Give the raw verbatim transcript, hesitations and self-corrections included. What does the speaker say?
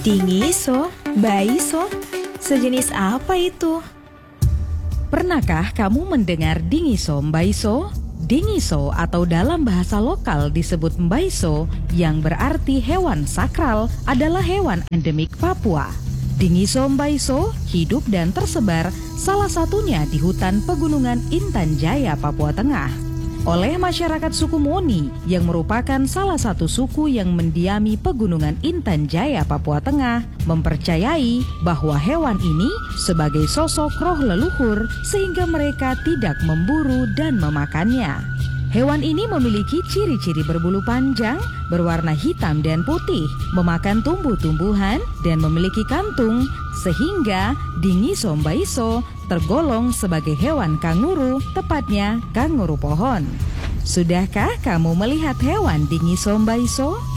Dingiso, baiso, sejenis apa itu? Pernahkah kamu mendengar dingiso mbaiso? Dingiso atau dalam bahasa lokal disebut mbaiso yang berarti hewan sakral adalah hewan endemik Papua. Dingiso mbaiso hidup dan tersebar salah satunya di hutan pegunungan Intan Jaya, Papua Tengah. Oleh masyarakat suku Moni yang merupakan salah satu suku yang mendiami pegunungan Intan Jaya, Papua Tengah, mempercayai bahwa hewan ini sebagai sosok roh leluhur sehingga mereka tidak memburu dan memakannya. Hewan ini memiliki ciri-ciri berbulu panjang, berwarna hitam dan putih, memakan tumbuh-tumbuhan, dan memiliki kantung, sehingga dingiso mbaiso tergolong sebagai hewan kanguru, tepatnya kanguru pohon. Sudahkah kamu melihat hewan dingiso mbaiso?